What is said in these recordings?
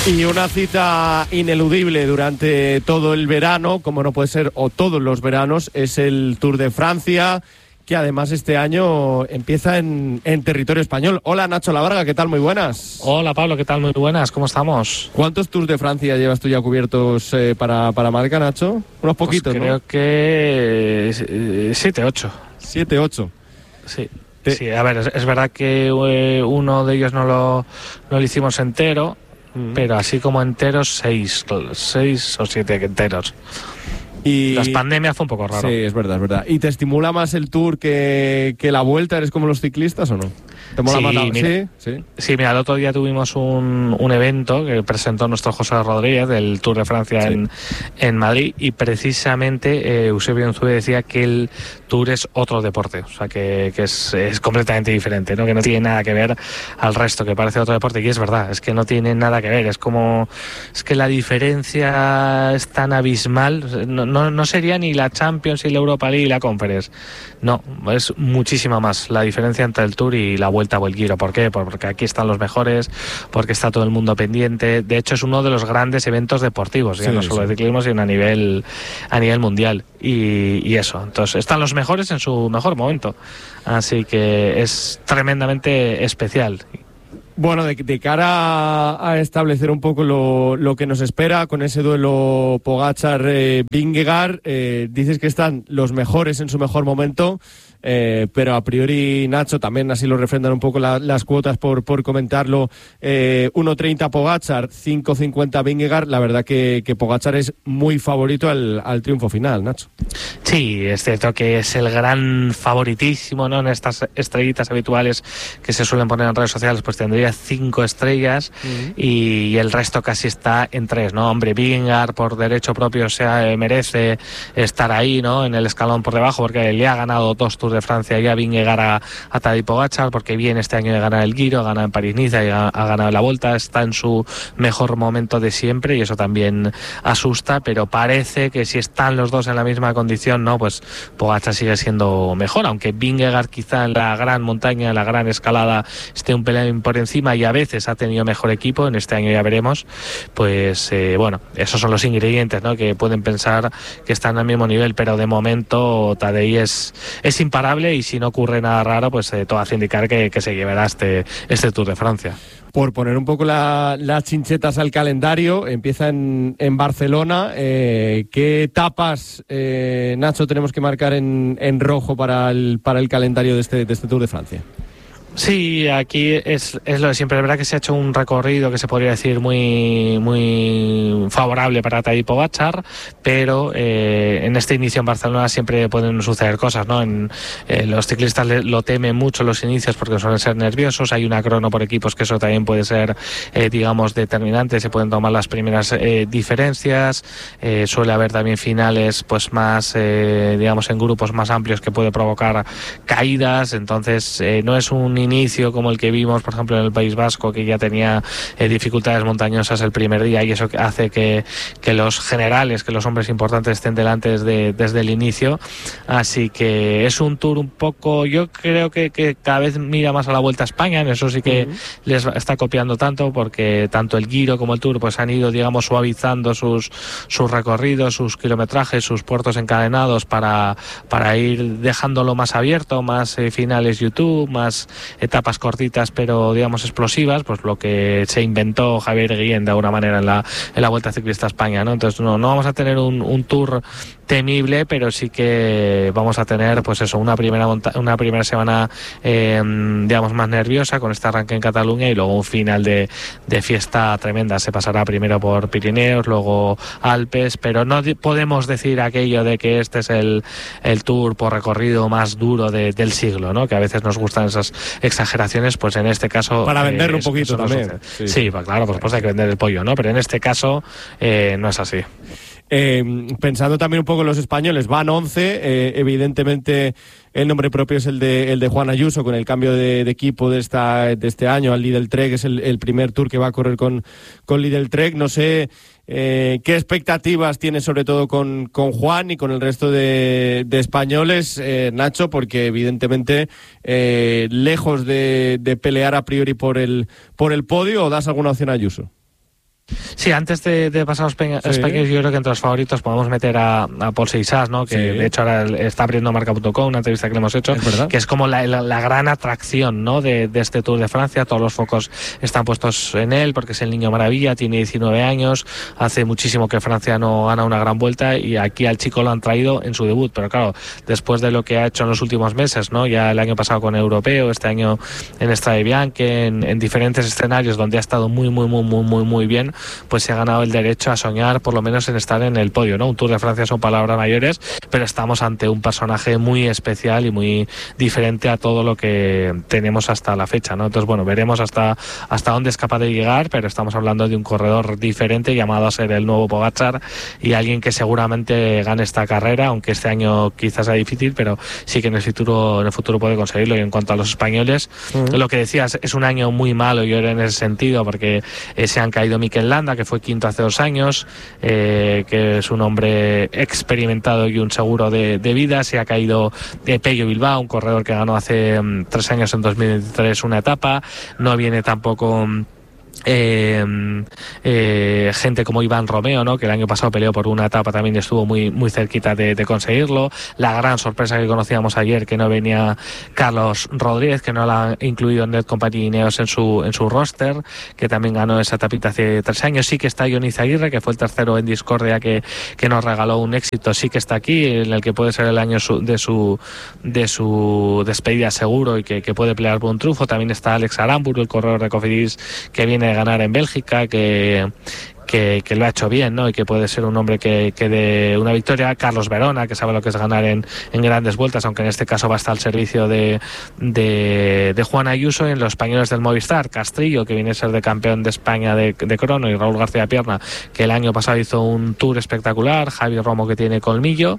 Y una cita ineludible durante todo el verano, como no puede ser, o todos los veranos, es el Tour de Francia, que además este año empieza en territorio español. Hola, Nacho Lavarga, ¿qué tal? Muy buenas. Hola, Pablo, ¿qué tal? Muy buenas, ¿cómo estamos? ¿Cuántos Tours de Francia llevas tú ya cubiertos para marca, Nacho? Unos poquitos, pues creo, ¿no? Que 7, 8. 7, 8. Sí. Sí, a ver, es verdad que uno de ellos no lo hicimos entero, pero así como enteros, 6 o 7 enteros. Y las pandemias fue un poco raro. Sí, es verdad, es verdad. ¿Y te estimula más el Tour que la Vuelta? ¿Eres como los ciclistas o no? ¿Te mola más la... Mira, sí, mira, el otro día tuvimos un evento que presentó nuestro José Rodríguez del Tour de Francia en Madrid, y precisamente Eusebio Unzué decía que el Tour es otro deporte, o sea que es completamente diferente, ¿no? Que no tiene nada que ver al resto, que parece otro deporte, y es verdad, es que no tiene nada que ver, es que la diferencia es tan abismal, no sería ni la Champions y la Europa League y la Conference, no, es muchísima más la diferencia entre el Tour y la Vuelta o el Giro. ¿Por qué? Porque aquí están los mejores, porque está todo el mundo pendiente. De hecho, es uno de los grandes eventos deportivos, ya no solo de ciclismo, sino a nivel mundial. Y eso, entonces están los mejores en su mejor momento. Así que es tremendamente especial. Bueno, de cara a establecer un poco lo que nos espera con ese duelo Pogačar-Vingegaard, dices que están los mejores en su mejor momento, pero a priori, Nacho, también así lo refrendan un poco las cuotas por comentarlo. 1.30 Pogačar, 5.50 Vingegaard. La verdad que Pogačar es muy favorito al triunfo final, Nacho. Sí, es cierto que es el gran favoritísimo, ¿no? En estas estrellitas habituales que se suelen poner en redes sociales, pues tendría 5 estrellas y el resto casi está en 3, ¿no? Hombre, Vingegaard por derecho propio merece estar ahí, ¿no? En el escalón por debajo, porque le ha ganado 2 Tours de Francia ya Vingegaard a Tadej Pogačar, porque viene este año de ganar el Giro, ha ganado en París-Niza y ha ganado la Volta, está en su mejor momento de siempre y eso también asusta, pero parece que si están los dos en la misma condición, no, pues Pogačar sigue siendo mejor, aunque Vingegaard quizá en la gran montaña, en la gran escalada esté un pelín por encima y a veces ha tenido mejor equipo, en este año ya veremos, pues bueno, esos son los ingredientes, ¿no? Que pueden pensar que están al mismo nivel, pero de momento Tadej es imparable y si no ocurre nada raro, pues todo hace indicar que se llevará este Tour de Francia. Por poner un poco las chinchetas al calendario, empieza en Barcelona. ¿Qué etapas, Nacho, tenemos que marcar en rojo para el calendario de este Tour de Francia? Sí, aquí es lo de siempre. Es verdad que se ha hecho un recorrido que se podría decir muy, muy favorable para Tadej Pogačar, pero en este inicio en Barcelona siempre pueden suceder cosas, ¿no? Los ciclistas lo temen mucho los inicios porque suelen ser nerviosos. Hay una crono por equipos que eso también puede ser, digamos, determinante. Se pueden tomar las primeras diferencias. Suele haber también finales, pues más, digamos, en grupos más amplios que puede provocar caídas. Entonces, no es un inicio como el que vimos, por ejemplo, en el País Vasco, que ya tenía dificultades montañosas el primer día, y eso hace que los generales, que los hombres importantes estén delante desde el inicio. Así que es un Tour un poco, yo creo que cada vez mira más a la Vuelta a España, en eso sí que les está copiando tanto, porque tanto el Giro como el Tour pues han ido, digamos, suavizando sus recorridos, sus kilometrajes, sus puertos encadenados para ir dejándolo más abierto, más finales YouTube, más etapas cortitas pero digamos explosivas, pues lo que se inventó Javier Guillén de alguna manera en la Vuelta Ciclista a España, ¿no? Entonces no vamos a tener un Tour temible, pero sí que vamos a tener pues eso, una primera semana digamos más nerviosa con este arranque en Cataluña y luego un final de fiesta tremenda. Se pasará primero por Pirineos, luego Alpes, pero no podemos decir aquello de que este es el Tour por recorrido más duro del siglo, ¿no? Que a veces nos gustan esas exageraciones, pues en este caso para venderlo un poquito también. Sí, pues claro, por supuesto hay que vender el pollo, ¿no? Pero en este caso no es así. Pensando también un poco en los españoles, van 11, evidentemente el nombre propio es el de Juan Ayuso, con el cambio de equipo de este año al Lidl Trek, es el primer Tour que va a correr con Lidl Trek. No sé qué expectativas tiene sobre todo con Juan y con el resto de españoles, Nacho, porque evidentemente lejos de pelear a priori por el podio, ¿o das alguna opción a Ayuso? Sí, antes de pasar a los españoles, yo creo que entre los favoritos podemos meter a Paul Seixas, ¿no? Que de hecho ahora está abriendo marca.com, una entrevista que le hemos hecho, que es como la gran atracción, ¿no? de este Tour de Francia. Todos los focos están puestos en él porque es el niño maravilla, tiene 19 años, hace muchísimo que Francia no gana una gran vuelta y aquí al chico lo han traído en su debut, pero claro, después de lo que ha hecho en los últimos meses, ¿no? Ya el año pasado con Europeo, este año en Strade Bianche, en diferentes escenarios donde ha estado muy bien, pues se ha ganado el derecho a soñar por lo menos en estar en el podio, ¿no? Un Tour de Francia son palabras mayores, pero estamos ante un personaje muy especial y muy diferente a todo lo que tenemos hasta la fecha, ¿no? Entonces, bueno, veremos hasta dónde es capaz de llegar, pero estamos hablando de un corredor diferente llamado a ser el nuevo Pogačar y alguien que seguramente gane esta carrera, aunque este año quizás sea difícil, pero sí que en el futuro puede conseguirlo. Y en cuanto a los españoles, lo que decías, es un año muy malo, yo creo, en ese sentido, porque se han caído Mikel Landa, que fue quinto hace 2 años, que es un hombre experimentado y un seguro de vida. Se ha caído Pello Bilbao, un corredor que ganó hace 3 años, en 2023, una etapa. No viene tampoco gente como Iván Romeo, ¿no? Que el año pasado peleó por una etapa, también estuvo muy cerquita de conseguirlo. La gran sorpresa que conocíamos ayer, que no venía Carlos Rodríguez, que no la ha incluido en Net Company Ineos en su roster, que también ganó esa etapita hace 3 años. Sí que está Jon Izaguirre, que fue el tercero en Discordia, que nos regaló un éxito. Sí que está aquí, en el que puede ser el año de su despedida seguro y que puede pelear por un triunfo. También está Alex Aramburu, el corredor de Cofidis, que viene de ganar en Bélgica, que lo ha hecho bien, ¿no? Y que puede ser un hombre que dé una victoria. Carlos Verona, que sabe lo que es ganar en grandes vueltas, aunque en este caso va a estar al servicio de Juan Ayuso. En los españoles del Movistar, Castrillo, que viene a ser de campeón de España de crono, y Raúl García Pierna, que el año pasado hizo un tour espectacular. Javi Romo, que tiene colmillo.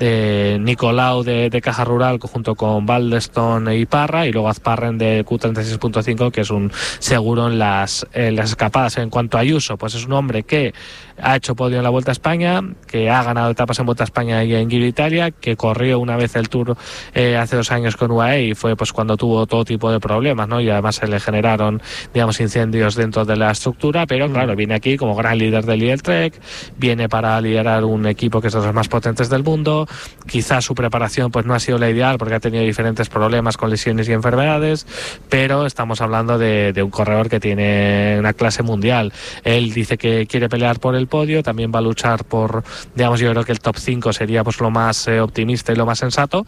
Nicolau de Caja Rural junto con Baldeston y Parra, y luego Azparren de Q36.5, que es un seguro en las escapadas. En cuanto a Ayuso, pues es un hombre que ha hecho podio en la Vuelta a España, que ha ganado etapas en Vuelta a España y en Giro de Italia, que corrió una vez el Tour hace 2 años con UAE, y fue pues cuando tuvo todo tipo de problemas, ¿no? Y además se le generaron, digamos, incendios dentro de la estructura, pero claro, viene aquí como gran líder del Lidl Trek, viene para liderar un equipo que es de los más potentes del mundo. Quizás su preparación pues no ha sido la ideal porque ha tenido diferentes problemas con lesiones y enfermedades, pero estamos hablando de un corredor que tiene una clase mundial. Él dice que quiere pelear por el podio, también va a luchar por, digamos, yo creo que el top 5 sería pues lo más optimista y lo más sensato,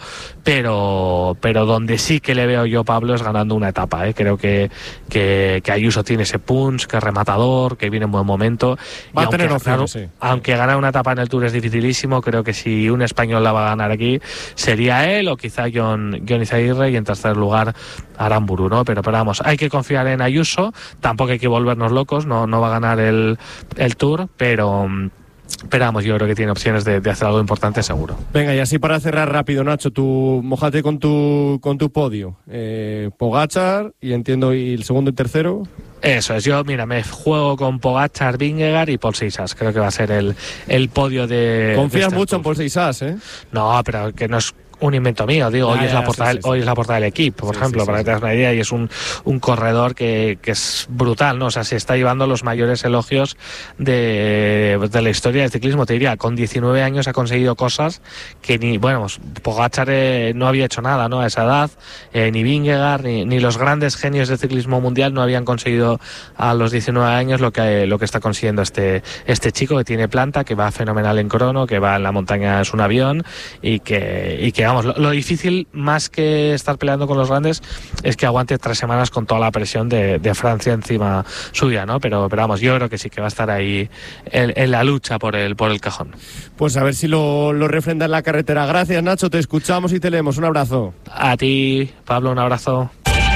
pero donde sí que le veo yo, Pablo, es ganando una etapa, ¿eh? Creo que Ayuso tiene ese punch, que es rematador, que viene en buen momento. Va a tener opciones, sí. Aunque ganar una etapa en el Tour es dificilísimo, creo que si un español la va a ganar aquí sería él, o quizá Jon Izaguirre, y en tercer lugar Aramburu, ¿no? Pero vamos, hay que confiar en Ayuso, tampoco hay que volvernos locos, no va a ganar el Tour, pero vamos, yo creo que tiene opciones de hacer algo importante seguro. Venga, y así para cerrar rápido, Nacho, mójate con tu podio. Pogačar, y entiendo, y el segundo y tercero. Eso es, yo mira, me juego con Pogačar, Vingegaard y Paul Seixas. Creo que va a ser el podio de... Confías mucho en Paul Seixas, ¿eh? No, pero que no es un invento mío, digo, hoy es la portada del equipo, por ejemplo, para que te hagas una idea, y es un corredor que es brutal, ¿no? O sea, se está llevando los mayores elogios de la historia del ciclismo, te diría. Con 19 años ha conseguido cosas que Pogačar no había hecho nada, ¿no? A esa edad, ni Vingegaard, ni los grandes genios del ciclismo mundial no habían conseguido a los 19 años lo que está consiguiendo este chico, que tiene planta, que va fenomenal en crono, que va en la montaña, es un avión, y que vamos, lo difícil, más que estar peleando con los grandes, es que aguante 3 semanas con toda la presión de Francia encima suya, ¿no? Pero vamos, yo creo que sí que va a estar ahí en la lucha por el cajón. Pues a ver si lo refrenda en la carretera. Gracias, Nacho, te escuchamos y te leemos. Un abrazo. A ti, Pablo, un abrazo.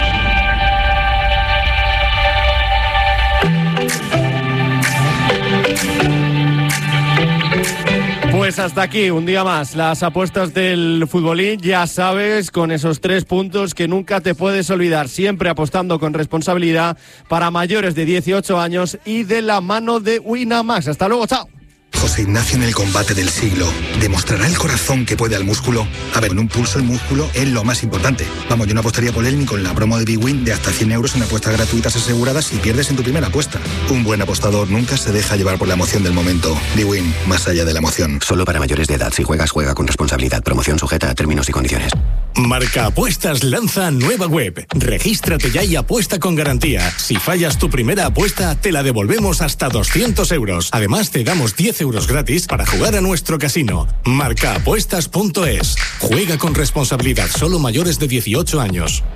Pues hasta aquí, un día más, las apuestas del futbolín, ya sabes, con esos 3 puntos que nunca te puedes olvidar, siempre apostando con responsabilidad para mayores de 18 años y de la mano de Winamax. Hasta luego, chao. José Ignacio en el combate del siglo. ¿Demostrará el corazón que puede al músculo? A ver, en un pulso el músculo es lo más importante. Vamos, yo no apostaría por él ni con la promo de Big Win de hasta 100 euros en apuestas gratuitas aseguradas si pierdes en tu primera apuesta. Un buen apostador nunca se deja llevar por la emoción del momento. Big Win, más allá de la emoción. Solo para mayores de edad. Si juegas, juega con responsabilidad. Promoción sujeta a términos y condiciones. Marca Apuestas lanza nueva web. Regístrate ya y apuesta con garantía. Si fallas tu primera apuesta, te la devolvemos hasta 200 euros. Además, te damos 10 euros gratis para jugar a nuestro casino. Marcaapuestas.es. Juega con responsabilidad. Solo mayores de 18 años.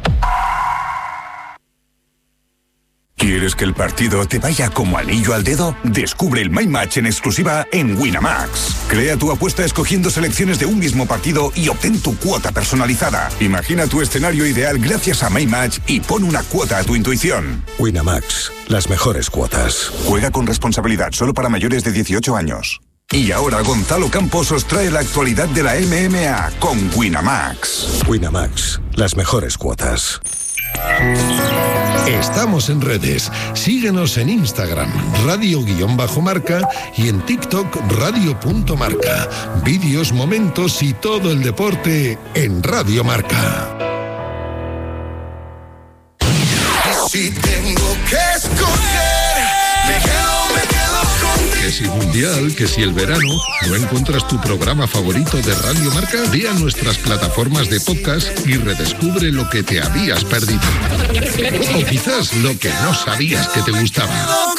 ¿Quieres que el partido te vaya como anillo al dedo? Descubre el My Match en exclusiva en Winamax. Crea tu apuesta escogiendo selecciones de un mismo partido y obtén tu cuota personalizada. Imagina tu escenario ideal gracias a My Match y pon una cuota a tu intuición. Winamax, las mejores cuotas. Juega con responsabilidad, solo para mayores de 18 años. Y ahora Gonzalo Campos os trae la actualidad de la MMA con Winamax. Winamax, las mejores cuotas. Estamos en redes. Síguenos en Instagram, radio_marca y en TikTok, radio.marca. Vídeos, momentos y todo el deporte en Radio Marca. Si tengo que escoger, me quedo con... Que si Mundial, que si el verano, ¿no encuentras tu programa favorito de Radio Marca? Ve a nuestras plataformas de podcast y redescubre lo que te habías perdido. O quizás lo que no sabías que te gustaba.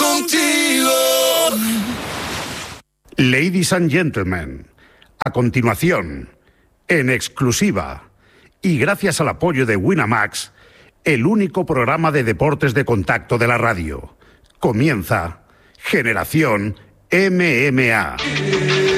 Ladies and gentlemen, a continuación, en exclusiva y gracias al apoyo de Winamax, el único programa de deportes de contacto de la radio. Comienza Generación MMA.